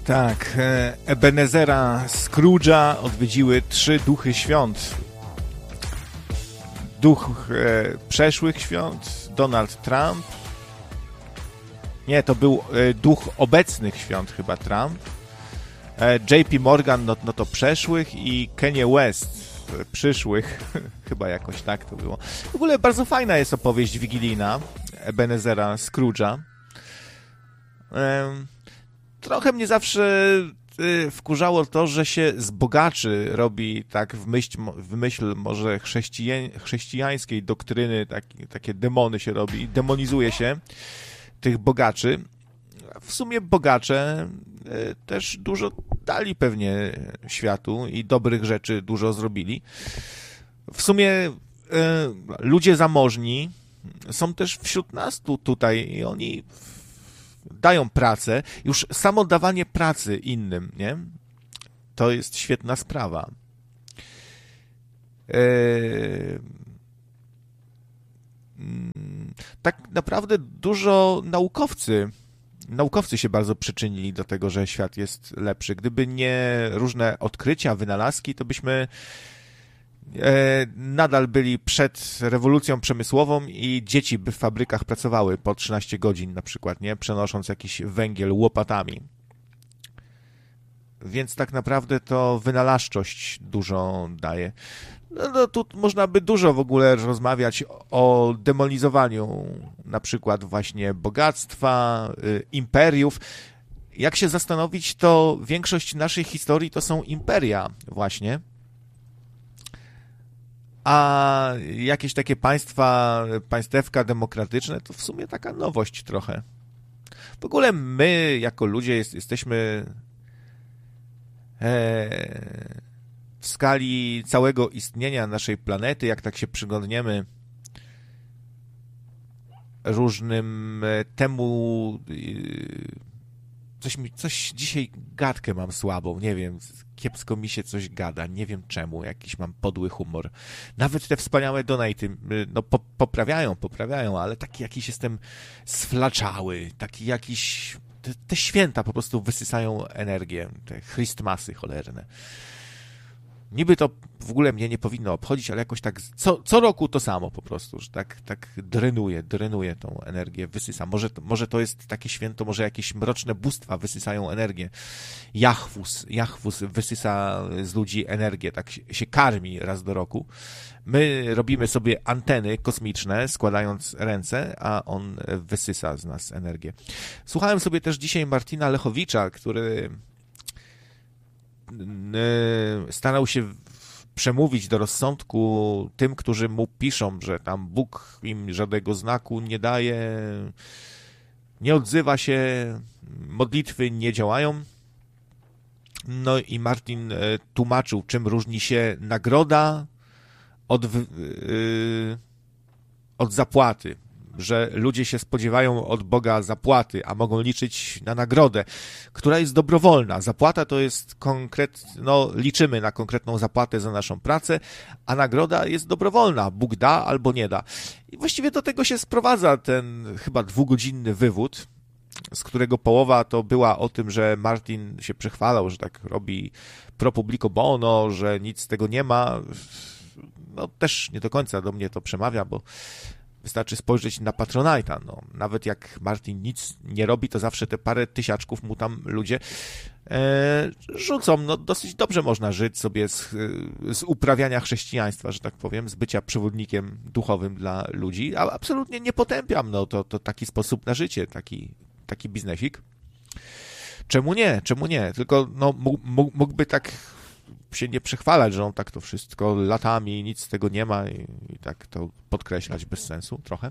Tak, Ebenezera Scrooge'a odwiedziły 3 duchy świąt. Duch przeszłych świąt, Donald Trump. Nie, to był duch obecnych świąt chyba Trump. JP Morgan, no to przeszłych, i Kanye West przyszłych. Chyba jakoś tak to było. W ogóle bardzo fajna jest opowieść wigilijna Ebenezera Scrooge'a. Trochę mnie zawsze wkurzało to, że się z bogaczy robi tak w myśl może chrześcijańskiej doktryny, takie demony się robi, demonizuje się tych bogaczy. W sumie bogacze też dużo dali pewnie światu i dobrych rzeczy dużo zrobili. W sumie ludzie zamożni są też wśród nas tutaj i oni dają pracę. Już samo dawanie pracy innym, nie? To jest świetna sprawa. Tak naprawdę dużo naukowcy się bardzo przyczynili do tego, że świat jest lepszy. Gdyby nie różne odkrycia, wynalazki, to byśmy nadal byli przed rewolucją przemysłową i dzieci by w fabrykach pracowały po 13 godzin na przykład, nie? Przenosząc jakiś węgiel łopatami. Więc tak naprawdę to wynalazczość dużo daje. No tu można by dużo w ogóle rozmawiać o demonizowaniu na przykład właśnie bogactwa, imperiów. Jak się zastanowić, to większość naszej historii to są imperia właśnie. A jakieś takie państewka demokratyczne to w sumie taka nowość trochę. W ogóle my jako ludzie jesteśmy w skali całego istnienia naszej planety, jak tak się przyglądniemy różnym temu... Coś dzisiaj gadkę mam słabą, nie wiem, kiepsko mi się coś gada, nie wiem czemu, jakiś mam podły humor. Nawet te wspaniałe donaty, no poprawiają, ale taki jakiś jestem sflaczały, taki jakiś... Te święta po prostu wysysają energię, te Christmasy cholerne. Niby to w ogóle mnie nie powinno obchodzić, ale jakoś tak co roku to samo po prostu, że tak drenuje tą energię, wysysa. Może to jest takie święto, może jakieś mroczne bóstwa wysysają energię. Jahwus wysysa z ludzi energię, tak się karmi raz do roku. My robimy sobie anteny kosmiczne, składając ręce, a on wysysa z nas energię. Słuchałem sobie też dzisiaj Martina Lechowicza, który starał się przemówić do rozsądku tym, którzy mu piszą, że tam Bóg im żadnego znaku nie daje, nie odzywa się, modlitwy nie działają. No i Martin tłumaczył, czym różni się nagroda od zapłaty, że ludzie się spodziewają od Boga zapłaty, a mogą liczyć na nagrodę, która jest dobrowolna. Zapłata to jest liczymy na konkretną zapłatę za naszą pracę, a nagroda jest dobrowolna. Bóg da albo nie da. I właściwie do tego się sprowadza ten chyba 2-godzinny wywód, z którego połowa to była o tym, że Martin się przechwalał, że tak robi pro publico bono, że nic z tego nie ma. No też nie do końca do mnie to przemawia, bo wystarczy spojrzeć na Patronite'a. No, nawet jak Martin nic nie robi, to zawsze te parę tysiaczków mu tam ludzie rzucą. No, dosyć dobrze można żyć sobie z uprawiania chrześcijaństwa, że tak powiem, z bycia przewodnikiem duchowym dla ludzi. A absolutnie nie potępiam. No, to taki sposób na życie, taki biznesik. Czemu nie? Tylko no, mógłby tak się nie przechwalać, że on tak to wszystko latami, nic z tego nie ma i tak to podkreślać bez sensu trochę.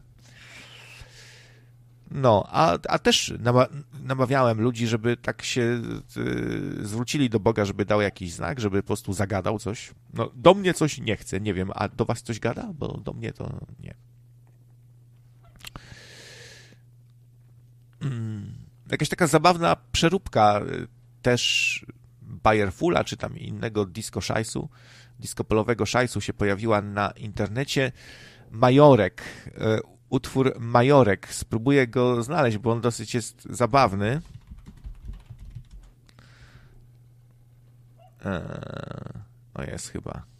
No, a też namawiałem ludzi, żeby tak się zwrócili do Boga, żeby dał jakiś znak, żeby po prostu zagadał coś. No, do mnie coś nie chce, nie wiem, a do was coś gada? Bo do mnie to nie. Jakaś taka zabawna przeróbka też Bayerfula, czy tam innego disco-polowego szajsu się pojawiła na internecie. Majorek, utwór Majorek. Spróbuję go znaleźć, bo on dosyć jest zabawny. O, jest chyba.